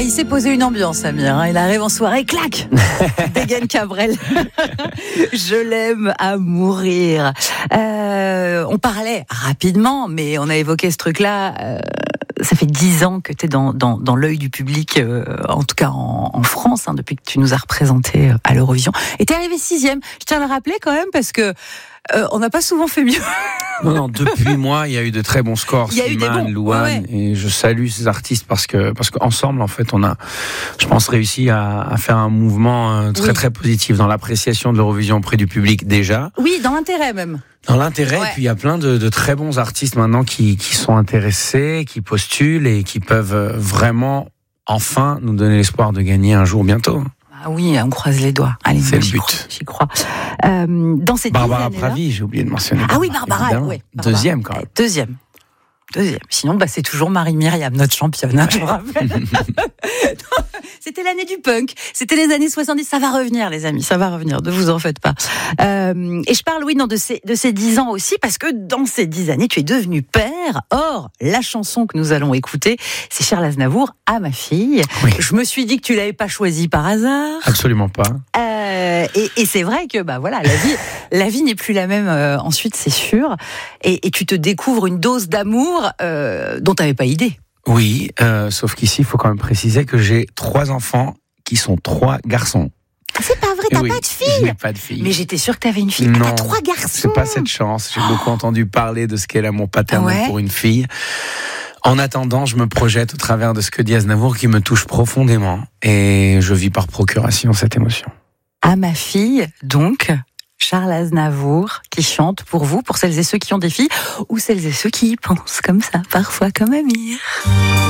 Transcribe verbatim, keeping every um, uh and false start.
Ah, il s'est posé une ambiance, Amir. Hein. Il arrive en soirée, clac, dégaine Cabrel. Je l'aime à mourir. Euh, on parlait rapidement, mais on a évoqué ce truc-là. Euh, ça fait dix ans que tu es dans, dans, dans l'œil du public, euh, en tout cas en, en France, hein, depuis que tu nous as représenté à l'Eurovision. Et tu es arrivé sixième. Je tiens à le rappeler quand même parce que euh, on n'a pas souvent fait mieux. Non, non, depuis moi, il y a eu de très bons scores. Il y a eu des Slimane, bons. Louane, Ouais. et je salue ces artistes parce que parce qu'ensemble, en fait, on a, je pense, réussi à, à faire un mouvement euh, très Oui. très positif dans l'appréciation de l'Eurovision auprès du public déjà, Oui, dans l'intérêt même. dans l'intérêt. Ouais. Et puis il y a plein de, de très bons artistes maintenant qui qui sont intéressés, qui postulent et qui peuvent euh, vraiment enfin nous donner l'espoir de gagner un jour bientôt. Ah oui, on croise les doigts. Allez, C'est moi, le j'y but. crois. J'y crois. Euh, dans ces Barbara dix années-là- Pravi, j'ai oublié de mentionner. Ah oui, Barbara, évidemment. ouais, Barbara. Deuxième quand même. Deuxième. Deuxième. Sinon, bah, c'est toujours Marie-Myriam, notre championne, hein, je vous rappelle. C'était l'année du punk. C'était les années soixante-dix. Ça va revenir, les amis. Ça va revenir. Ne vous en faites pas. Euh, et je parle, oui, non, de ces, de ces dix ans aussi, parce que dans ces dix années, tu es devenu père. Or, la chanson que nous allons écouter, c'est Charles Aznavour, à ma fille. Oui. Je me suis dit que tu l'avais pas choisi par hasard. Absolument pas. Euh, et, et c'est vrai que bah voilà, la vie, la vie n'est plus la même euh, ensuite, c'est sûr. Et, et tu te découvres une dose d'amour euh, dont tu n'avais pas idée. Oui, euh, sauf qu'ici, il faut quand même préciser que j'ai trois enfants qui sont trois garçons. C'est pas vrai, Et t'as oui, pas de Je fille. n'ai pas de fille. Mais j'étais sûre que t'avais une fille. Non, T'as trois garçons. c'est pas cette chance. J'ai beaucoup entendu parler de ce qu'est l'amour paternel Ah ouais pour une fille. En attendant, je me projette au travers de ce que dit Aznavour qui me touche profondément. Et je vis par procuration cette émotion. À ma fille, donc, Charles Aznavour, qui chante pour vous, pour celles et ceux qui ont des filles, ou celles et ceux qui y pensent comme ça, parfois comme Amir.